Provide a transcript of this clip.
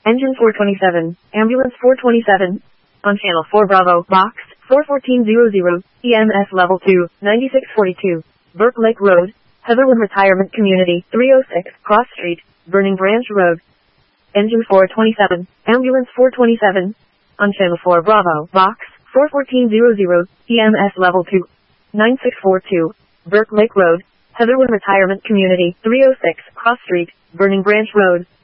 Engine 427, Ambulance 427. On Channel 4 Bravo, Box 41400, EMS Level 2, 9642, Burke Lake Road, Heatherwood Retirement Community, 306, Cross Street, Burning Branch Road. Engine 427, Ambulance 427. On Channel 4 Bravo, Box 41400, EMS Level 2, 9642, Burke Lake Road, Heatherwood Retirement Community, 306, Cross Street, Burning Branch Road.